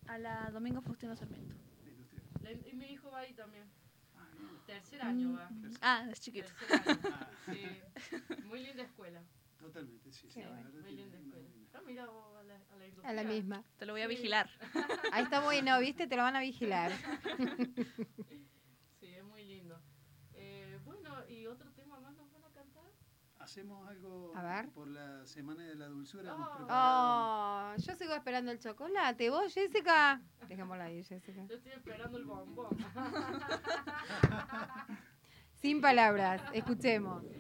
A la Domingo Faustino Sarmiento. Y mi hijo va ahí también. Tercer año va. Es chiquito. Tercer año. Sí. Muy linda escuela. Totalmente, sí. Sí, muy linda escuela. No, mira vos a la industria. A la misma. Te lo voy a vigilar. Ahí está bueno, ¿viste? Te lo van a vigilar. Sí, es muy lindo. Bueno, ¿y otro tema más nos van a cantar? Hacemos algo por la Semana de la Dulzura. Yo sigo esperando el chocolate. ¿Vos, Jessica? Dejémosla ahí, Jessica. Yo estoy esperando el bombón. Sin palabras, escuchemos.